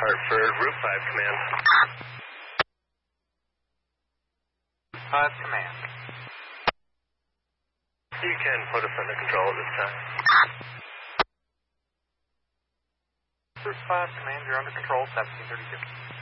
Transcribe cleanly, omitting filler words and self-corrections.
Hartford, Route 5 Command. 5 Command. You can put us under control at this time. Route 5 Command, you're under control, 1732.